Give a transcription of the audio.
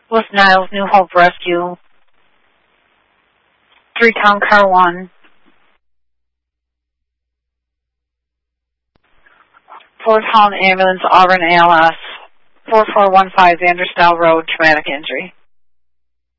West Niles, New Hope Rescue, 3-Town Car 1, 4-Town Ambulance, Auburn ALS, 4415 Vanderstel Road, traumatic injury.